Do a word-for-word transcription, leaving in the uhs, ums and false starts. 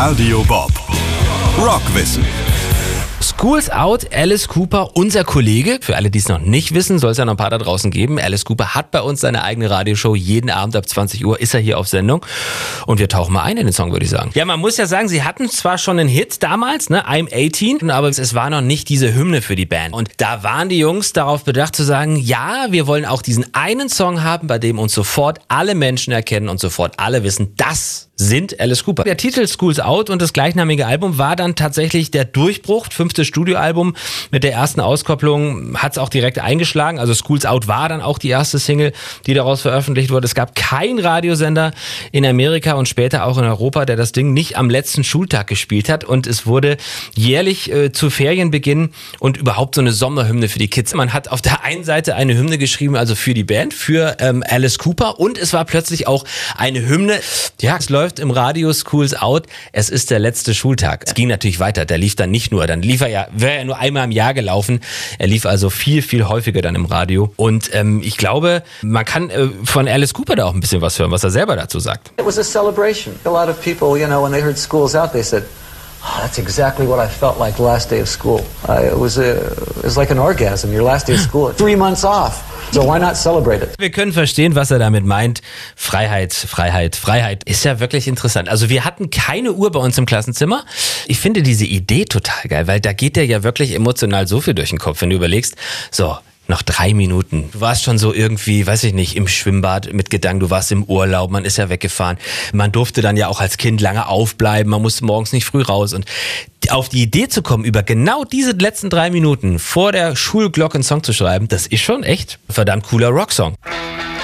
Radio Bob. Rockwissen. School's Out, Alice Cooper, unser Kollege. Für alle, die es noch nicht wissen, soll es ja noch ein paar da draußen geben. Alice Cooper hat bei uns seine eigene Radioshow. Jeden Abend ab zwanzig Uhr ist er hier auf Sendung. Und wir tauchen mal ein in den Song, würde ich sagen. Ja, man muss ja sagen, sie hatten zwar schon einen Hit damals, ne, I'm achtzehn, aber es war noch nicht diese Hymne für die Band. Und da waren die Jungs darauf bedacht zu sagen, ja, wir wollen auch diesen einen Song haben, bei dem uns sofort alle Menschen erkennen und sofort alle wissen, das sind Alice Cooper. Der Titel School's Out und das gleichnamige Album war dann tatsächlich der Durchbruch. Fünftes Studioalbum mit der ersten Auskopplung hat es auch direkt eingeschlagen. Also School's Out war dann auch die erste Single, die daraus veröffentlicht wurde. Es gab keinen Radiosender in Amerika und später auch in Europa, der das Ding nicht am letzten Schultag gespielt hat. Und es wurde jährlich äh, zu Ferienbeginn und überhaupt so eine Sommerhymne für die Kids. Man hat auf der einen Seite eine Hymne geschrieben, also für die Band, für ähm, Alice Cooper, und es war plötzlich auch eine Hymne. Ja, es läuft im Radio School's Out. Es ist der letzte Schultag. Es ging natürlich weiter. Der lief dann nicht nur, dann lief er ja, wäre ja nur einmal im Jahr gelaufen. Er lief also viel, viel häufiger dann im Radio. Und ähm, ich glaube, man kann äh, von Alice Cooper da auch ein bisschen was hören, was er selber dazu sagt. It was a celebration. A lot of people, you know, when they heard School's Out, they said, oh, that's exactly what I felt like the last day of school. I, it was a, it was like an orgasm, your last day of school. Three months off. So why not celebrate it? Wir können verstehen, was er damit meint. Freiheit, Freiheit, Freiheit. Ist ja wirklich interessant. Also wir hatten keine Uhr bei uns im Klassenzimmer. Ich finde diese Idee total geil, weil da geht dir ja wirklich emotional so viel durch den Kopf, wenn du überlegst, so, noch drei Minuten. Du warst schon so irgendwie, weiß ich nicht, im Schwimmbad mit Gedanken, du warst im Urlaub, man ist ja weggefahren. Man durfte dann ja auch als Kind lange aufbleiben, man musste morgens nicht früh raus. Und auf die Idee zu kommen, über genau diese letzten drei Minuten vor der Schulglocke einen Song zu schreiben, das ist schon echt ein verdammt cooler Rocksong.